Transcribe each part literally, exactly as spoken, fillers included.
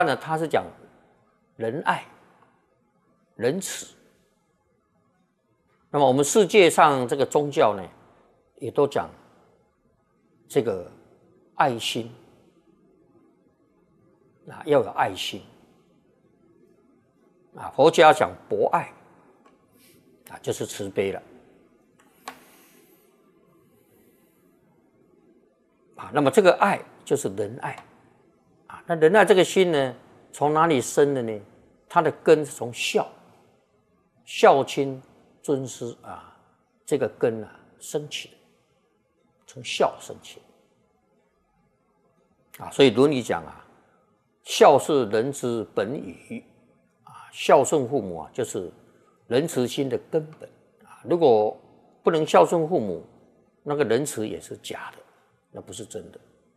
呢，它是讲仁爱、仁慈。那么我们世界上这个宗教呢，也都讲这个爱心啊，要有爱心啊。佛家讲博爱啊，就是慈悲了啊。那么这个爱就是仁爱啊。那仁爱这个心呢，从哪里生的呢？它的根是从孝，孝亲尊师啊，这个根啊升起的，从孝升起啊。所以《论语》讲啊，孝是人之本与啊，孝顺父母啊，就是仁慈心的根本啊。如果不能孝顺父母，那个仁慈也是假的，那不是真的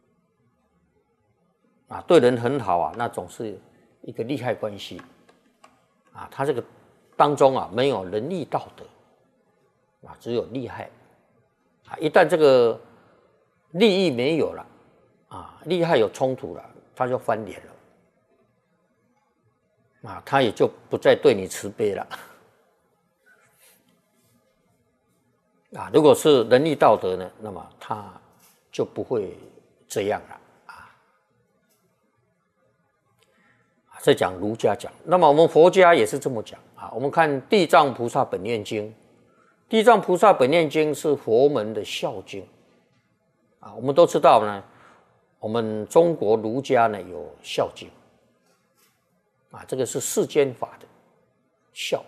啊。对人很好啊，那总是一个利害关系啊。他这个当中啊，没有仁义道德啊，只有利害啊。一旦这个利益没有了啊，利害有衝突了，他就翻臉了啊，他也就不再对你慈悲了啊。如果是仁义道德呢，那么他就不会这样了啊。这讲儒家讲，那么我们佛家也是这么讲啊。我们看《地藏菩萨本愿经》，《地藏菩萨本愿经》是佛门的孝经啊。我们都知道呢，我们中国儒家呢有孝经啊，这个是世间法的孝。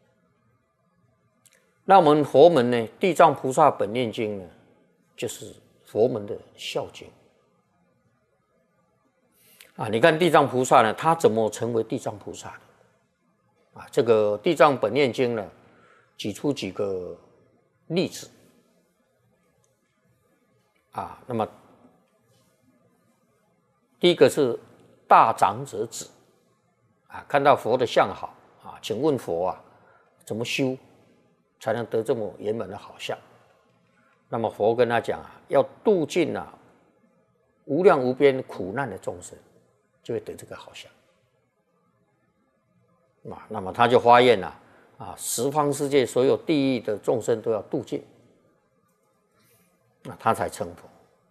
那我们佛门呢，《地藏菩萨本愿经》呢，就是佛门的孝经啊。你看地藏菩萨呢，他怎么成为地藏菩萨的啊？这个《地藏本愿经》呢，举出几个例子啊。那么第一个是大长者子啊，看到佛的相好啊，请问佛啊，怎么修才能得这么圆满的好相？那么佛跟他讲啊，要度尽啊无量无边苦难的众生，就会得这个好相啊。那么他就发愿啊，啊，十方世界所有地狱的众生都要度尽，那他才成佛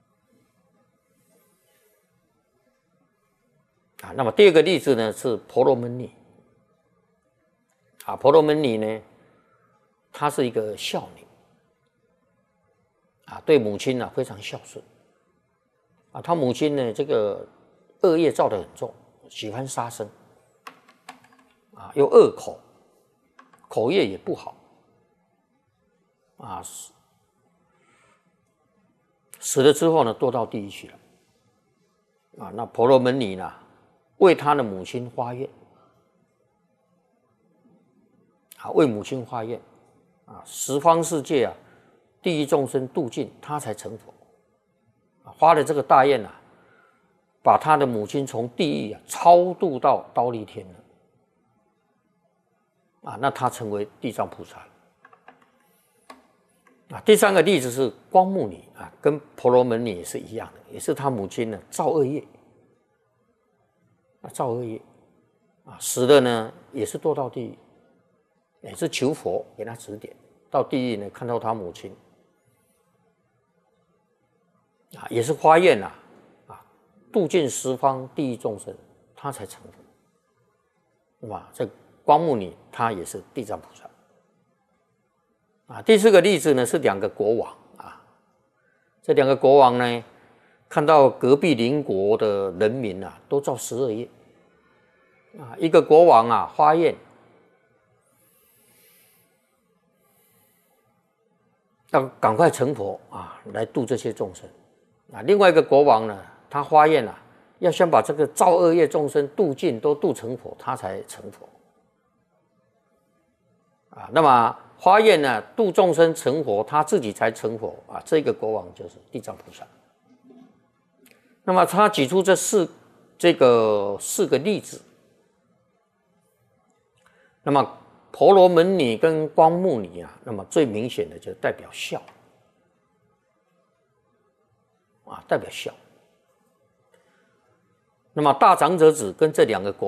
啊。那么第二个例子呢，是婆罗门女啊。婆罗门女呢，她是一个孝女啊，对母亲啊非常孝顺啊。她母亲呢，这个恶业造得很重，喜欢杀生啊，又恶口，口业也不好啊。死了之后呢，堕到地狱去了啊。那婆罗门女呢，为她的母亲发愿啊，为母亲发愿啊，十方世界啊，地狱众生度尽，她才成佛啊。发了这个大愿啊，把她的母亲从地狱啊超度到忉利天了啊。那她成为地藏菩萨了啊。第三个例子是光目女啊，跟婆罗门女也是一样的，也是她母亲呢造恶业啊，造恶业啊，死了呢也是堕到地狱，也是求佛给他指点，到地狱呢看到他母亲啊，也是发愿啊，啊，度尽十方地狱众生，他才成佛。那么这光目女她也是地藏菩萨啊。第四个例子呢是两个国王啊，这两个国王呢，看到隔壁邻国的人民啊都造十恶业啊，一个国王啊发愿要赶快成佛啊，来度这些众生啊。另外一个国王呢，他发愿啊，要先把这个造恶业众生度尽，都度成佛，他才成佛啊。那么发愿呢，度众生成佛，他自己才成佛啊。这个国王就是地藏菩萨。那么他举出这四这个四个例子，那么婆罗门女跟光目女啊，那么最明显的就代表孝啊，代表孝。 那么大长者子跟这两个国